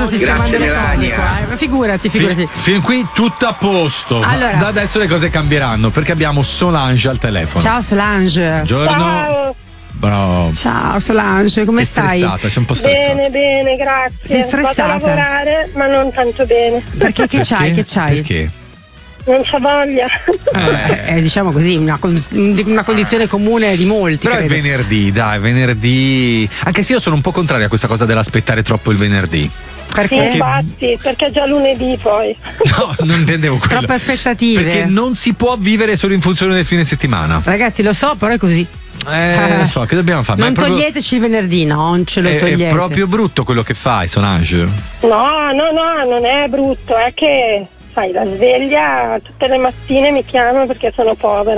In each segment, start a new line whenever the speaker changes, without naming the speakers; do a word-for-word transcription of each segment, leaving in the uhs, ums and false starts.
sto sistemando le cose qua. Eh. Figurati, figurati.
Fin, fin qui tutto a posto.
Allora.
Da adesso le cose cambieranno perché abbiamo Solange al telefono.
Ciao Solange.
Buongiorno.
Ciao.
Bravo.
Ciao Solange, come
È
stai?
stressata, sei un po' stressata.
Bene, bene, grazie.
Sei stressata?
Vado a lavorare, ma non tanto bene.
Perché che c'hai? Che c'hai?
Perché?
Non c'ho voglia.
Eh, è, diciamo così, una, con- una condizione comune di molti.
Però
credo.
è venerdì, dai, venerdì. Anche se io sono un po' contrario a questa cosa dell'aspettare troppo il venerdì.
Sì,
Perché?
infatti, perché è già lunedì poi.
No, non intendevo quello.
Troppe aspettative.
Perché non si può vivere solo in funzione del fine settimana.
Ragazzi, lo so, però è così.
Eh, lo so, che dobbiamo fare? Ma
Non
è proprio-
toglieteci il venerdì, no, non ce lo
è,
togliete.
è proprio brutto quello che fai, Solange.
No, no, no, non è brutto, è che, sai, la sveglia tutte le mattine mi chiama perché sono povera.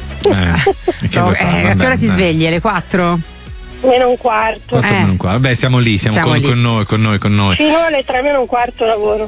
Eh, che
No,
vuoi fare?
eh, a che ora
Vabbè,
ti
dai.
svegli? Alle quattro?
Meno un quarto.
Quattro
Eh.
meno un quarto. Vabbè, siamo lì, siamo,
Siamo
con,
lì.
con noi, con noi, con noi.
Fino alle tre meno un quarto lavoro.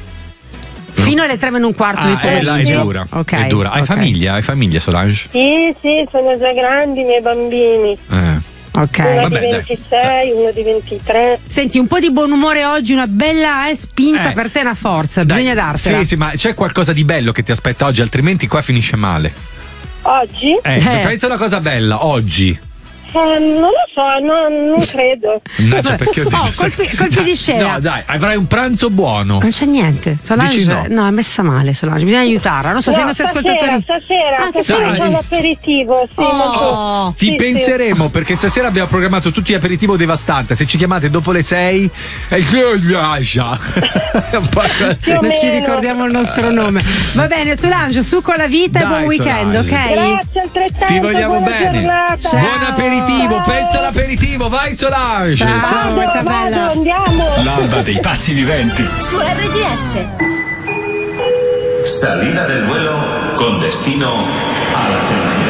Fino alle tre meno un quarto di
Ah, eh, là è
pomeriggio.
dura.
Ok,
È dura. Hai
ok.
famiglia? Hai famiglia, Solange?
Sì, sì, sono già grandi i miei bambini.
Eh.
Ok.
Uno
Vabbè,
di
dai.
ventisei, uno di ventitré.
Senti, un po' di buon umore oggi, una bella eh, spinta
Eh.
per te, è una forza,
Dai,
bisogna dartela.
Sì, sì, ma c'è qualcosa di bello che ti aspetta oggi, altrimenti qua finisce male.
Oggi?
Eh,
Eh.
pensa a una cosa bella, oggi.
Eh, non lo so, no, non credo.
Mannaggia, perché ho detto
Oh, colpi- colpi di scena.
No, dai, avrai un pranzo buono.
Non c'è niente. Solange
Dici no?
è messa male, Solange, bisogna aiutarla. Non so se i
No,
nostri
stasera,
ascoltatori.
stasera,
Ah, che
stasera
fai?
c'è un aperitivo, sì,
Oh.
molto-
Ti
sì,
penseremo perché stasera abbiamo programmato tutti aperitivo devastante. Se ci chiamate dopo le sei è il Lascia. È un po' così.
Più o
Non ci
meno.
ricordiamo il nostro nome. Va bene, Solange, su con la vita e
Dai,
buon weekend,
Solange.
ok?
sì. Grazie altrettanto,
Ti vogliamo
buona
bene.
giornata.
Ciao.
Buon aperitivo,
Ciao.
pensa all'aperitivo, vai Solange.
Ciao.
Vado,
ciao,
vado,
bella.
andiamo.
L'alba dei pazzi viventi.
Su R D S.
Salida del vuelo con destino a la felicidad.